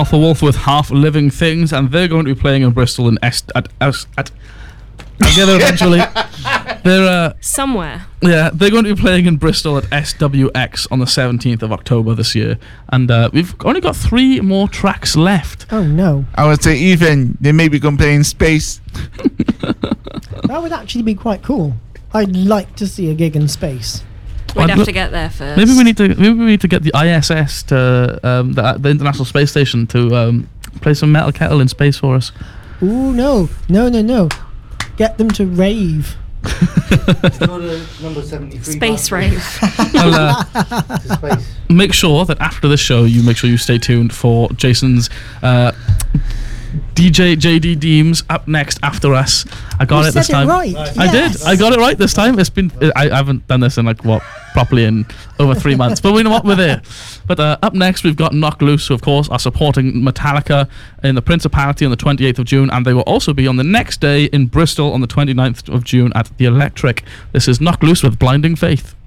Alpha Wolf with Half Living Things, and they're going to be playing in Bristol in I'll get there eventually. They're somewhere. Yeah, they're going to be playing in Bristol at SWX on the 17th of October this year, and we've only got 3 more tracks left. Oh no! I would say even they may be going to play in space. That would actually be quite cool. I'd like to see a gig in space. We'd have to get there first. Maybe we need to get the ISS to the International Space Station to play some Metal Kettle in space for us. Ooh, no. Get them to rave. Number 73. Space rave. Make sure that after the show, you stay tuned for Jason's DJ JD Deems up next after us. I got it this time. Right. I did. I got it right this time. It's been. I haven't done this in properly in over 3 months. But we know what we're there. But up next we've got Knocked Loose, who of course are supporting Metallica in the Principality on the 28th of June, and they will also be on the next day in Bristol on the 29th of June at the Electric. This is Knocked Loose with Blinding Faith.